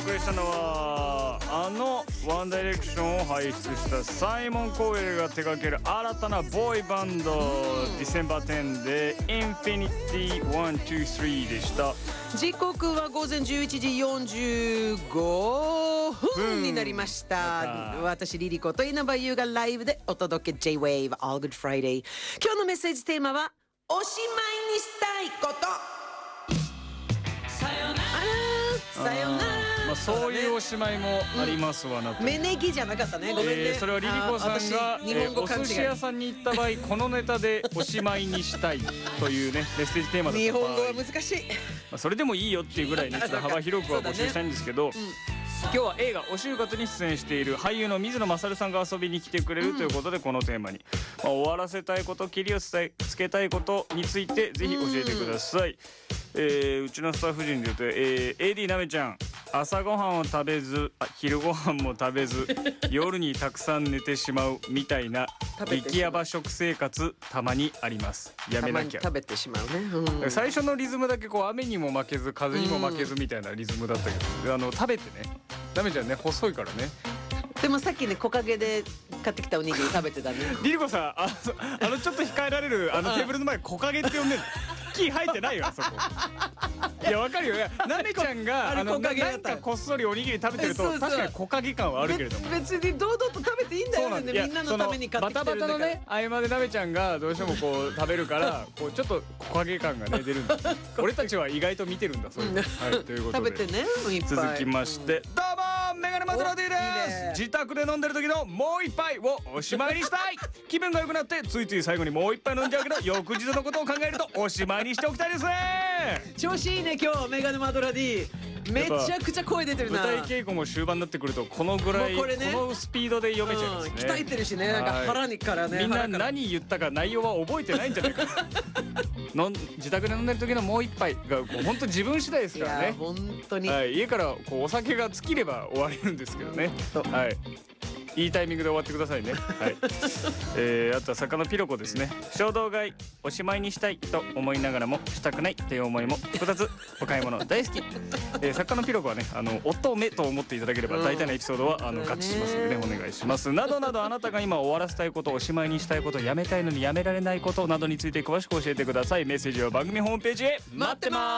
送りしたのはワンダイレクションを輩出したサイモン・コーエルが手掛ける新たなボーイバンド、ディセンバー10でインフィニティ123でした。 時刻は午前11時45分になりました。私リリコと稲葉優がライブでお届け J-Wave All Good Friday。今日のメッセージテーマはおしまいにしたいこと。さよならさよなら、 そういうおしまいもありますわなと。 芽ネギじゃなかったね、ごめんね。 それはリリコさんがお寿司屋さんに行った場合このネタでおしまいにしたいというねメッセージテーマだった場合、 日本語は難しい。 それでもいいよっていうぐらいねちょっと幅広くは募集したいんですけど、今日は映画「お就活」に出演している俳優の水野勝さんが遊びに来てくれるということで、このテーマに、終わらせたいこと、切りをつけたいことについてぜひ教えてください。うちのスタッフ陣で言うと、AD なめちゃん、朝ごはんを食べず昼ごはんも食べず夜にたくさん寝てしまうみたいな激ヤバ食生活たまにあります。やめなきゃ。 食べてしまうね、 最初のリズムだけこう雨にも負けず風にも負けずみたいなリズムだったけど、食べてね、なめちゃんね細いからね。 でもさっきね木陰で買ってきたおにぎり食べてたね。 リリコさん、ちょっと控えられるテーブルの前木陰って呼んでる。木生えてないよあそこ。いやわかるよ。なめちゃんがなんかこっそりおにぎり食べてると確かに木陰感はあるけれども、 別に堂々と食べていいんだよね。みんなのために買ってきてるんだから。 バタバタのね合間でなめちゃんがどうしてもこう食べるからこうちょっと木陰感がね出るんだ。俺たちは意外と見てるんだそういう。はいということで食べてねいっぱい。 続きましてどうもメガネマトラディです。自宅で飲んでる時のもう一杯をおしまいにしたい。気分が良くなってついつい最後にもう一杯飲んじゃうけど翌日のことを考えるとおしまいにしておきたいですね。 調子いいね今日メガネマドラディ。めちゃくちゃ声出てるな。 舞台稽古も終盤になってくるとこのぐらいこのスピードで読めちゃいますね。 鍛えてるしね、なんか腹にからね。 みんな何言ったか内容は覚えてないんじゃないかな。自宅で飲んでる時のもう一杯が本当自分次第ですからね。 本当に、 家からこうお酒が尽きれば終われるんですけどね。いいタイミングで終わってくださいね。あとは作家のピロコですね。衝動買いおしまいにしたいと思いながらもしたくないという思いも複雑。お買い物大好き。作家のピロコはね乙女と思っていただければ大体のエピソードは合致しますのでねお願いします。などなどあなたが今終わらせたいこと、おしまいにしたいこと、やめたいのにやめられないことなどについて詳しく教えてください。メッセージは番組ホームページへ待ってます。